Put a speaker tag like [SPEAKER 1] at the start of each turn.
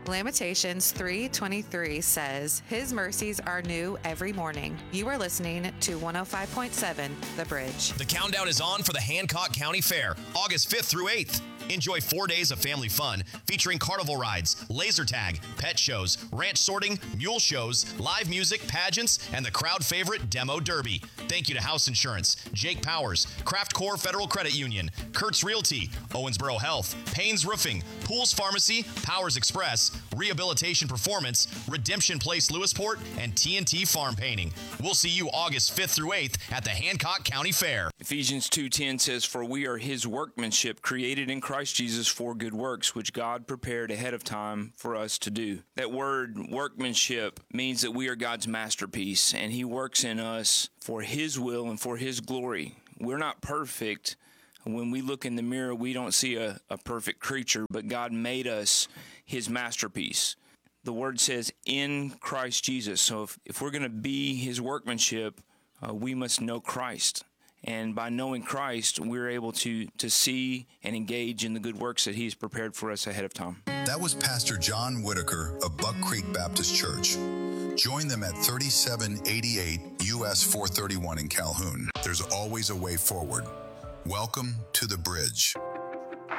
[SPEAKER 1] Lamentations 3:23 says, His mercies are new every morning. You are listening to 105.7 The Bridge.
[SPEAKER 2] The countdown is on for the Hancock County Fair, August 5th through 8th. Enjoy 4 days of family fun featuring carnival rides, laser tag, pet shows, ranch sorting, mule shows, live music, pageants, and the crowd favorite Demo Derby. Thank you to House Insurance, Jake Powers, Kraft Core Federal Credit Union, Kurtz Realty, Owensboro Health, Payne's Roofing, Pools Pharmacy, Powers Express, Rehabilitation Performance, Redemption Place Lewisport, and TNT Farm Painting. We'll see you August 5th through 8th at the Hancock County Fair.
[SPEAKER 3] Ephesians 2:10 says, For we are his workmanship, created in Christ Jesus for good works, which God prepared ahead of time for us to do. That word workmanship means that we are God's masterpiece, and he works in us for his will and for his glory. We're not perfect. When we look in the mirror, we don't see a perfect creature, but God made us his masterpiece. The word says in Christ Jesus. So if we're going to be his workmanship, we must know Christ. And by knowing Christ, we're able to see and engage in the good works that he's prepared for us ahead of time.
[SPEAKER 4] That was Pastor John Whitaker of Buck Creek Baptist Church. Join them at 3788 US 431 in Calhoun. There's always a way forward. Welcome to The Bridge.